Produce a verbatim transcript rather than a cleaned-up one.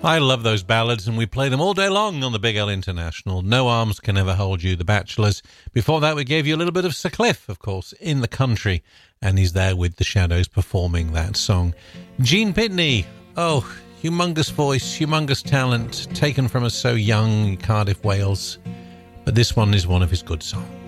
I love those ballads, and we play them all day long on the Big L International. No Arms Can Ever Hold You, The Bachelors. Before that, we gave you a little bit of Sir Cliff, of course, In the Country, and he's there with the Shadows performing that song. Gene Pitney, oh, humongous voice, humongous talent, taken from us so young in Cardiff, Wales. But this one is one of his good songs.